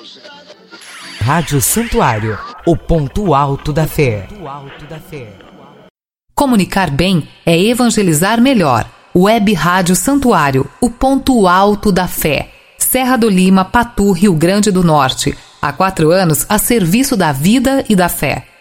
Rádio Santuário, o ponto alto da fé. Comunicar bem é evangelizar melhor. Web Rádio Santuário, o ponto alto da fé. Serra do Lima, Patu, Rio Grande do Norte. Há 4 anos a serviço da vida e da fé.